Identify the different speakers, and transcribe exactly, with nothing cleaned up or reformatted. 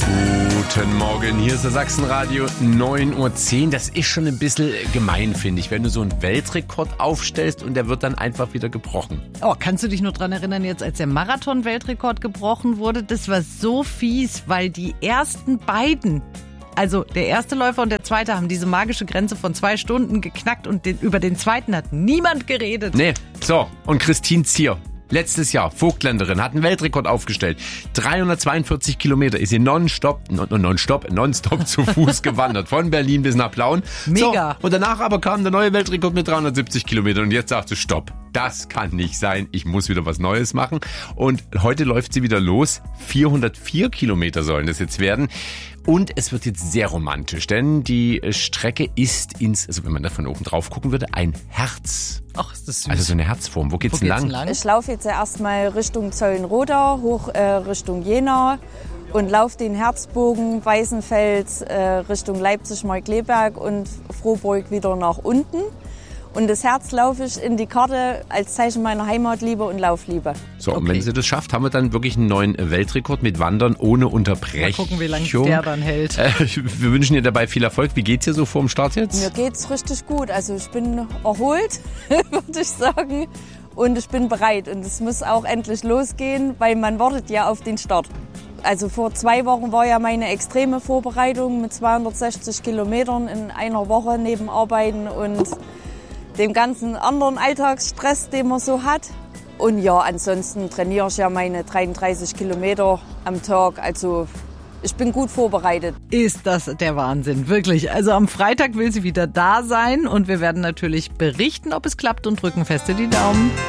Speaker 1: Guten Morgen, hier ist das Sachsenradio, neun Uhr zehn. Das ist schon ein bisschen gemein, finde ich, wenn du so einen Weltrekord aufstellst und der wird dann einfach wieder gebrochen.
Speaker 2: Oh, kannst du dich nur dran erinnern, jetzt als der Marathon-Weltrekord gebrochen wurde? Das war so fies, weil die ersten beiden, also der erste Läufer und der zweite, haben diese magische Grenze von zwei Stunden geknackt und den, über den zweiten hat niemand geredet.
Speaker 1: Nee, so, und Christine Zier. Letztes Jahr, Vogtländerin, hat einen Weltrekord aufgestellt. dreihundertzweiundvierzig Kilometer ist sie nonstop, non, nonstop, nonstop zu Fuß gewandert. Von Berlin bis nach Plauen.
Speaker 2: Mega.
Speaker 1: So, und danach aber kam der neue Weltrekord mit dreihundertsiebzig Kilometern. Und jetzt sagt sie, stopp, das kann nicht sein. Ich muss wieder was Neues machen. Und heute läuft sie wieder los. vierhundertvier Kilometer sollen das jetzt werden. Und es wird jetzt sehr romantisch, denn die Strecke ist ins, also wenn man da von oben drauf gucken würde, ein Herz.
Speaker 2: Ach, ist das süß.
Speaker 1: Also so eine Herzform. Wo geht's,
Speaker 2: Wo
Speaker 1: denn
Speaker 2: geht's
Speaker 1: lang?
Speaker 2: lang?
Speaker 3: Ich laufe jetzt erstmal Richtung Zeulenroda, hoch äh, Richtung Jena und laufe den Herzbogen Weißenfels äh, Richtung Leipzig-Markkleeberg und Frohburg wieder nach unten. Und das Herz laufe ich in die Karte als Zeichen meiner Heimatliebe und Laufliebe.
Speaker 1: So,
Speaker 2: Okay.
Speaker 1: und wenn sie das schafft, haben wir dann wirklich einen neuen Weltrekord mit Wandern ohne Unterbrechung.
Speaker 2: Mal gucken, wie lange der dann hält.
Speaker 1: Äh, wir wünschen ihr dabei viel Erfolg. Wie geht's dir so vor dem Start
Speaker 3: Mir
Speaker 1: jetzt?
Speaker 3: geht's richtig gut. Also ich bin erholt, würde ich sagen. Und ich bin bereit. Und es muss auch endlich losgehen, weil man wartet ja auf den Start. Also vor zwei Wochen war ja meine extreme Vorbereitung mit zweihundertsechzig Kilometern in einer Woche neben Arbeiten und dem ganzen anderen Alltagsstress, den man so hat. Und ja, ansonsten trainiere ich ja meine dreiunddreißig Kilometer am Tag. Also ich bin gut vorbereitet.
Speaker 2: Ist das der Wahnsinn, wirklich. Also am Freitag will sie wieder da sein und wir werden natürlich berichten, ob es klappt und drücken feste die Daumen.